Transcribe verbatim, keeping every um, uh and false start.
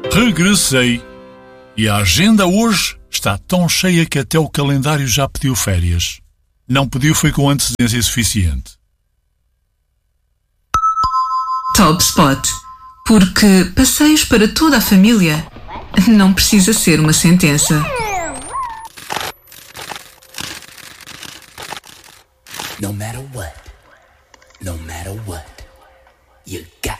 Regressei e a agenda hoje está tão cheia que até o calendário já pediu férias. Não pediu foi com antecedência suficiente. Top Spot. Porque passeios para toda a família não precisa ser uma sentença. No matter what, no matter what, you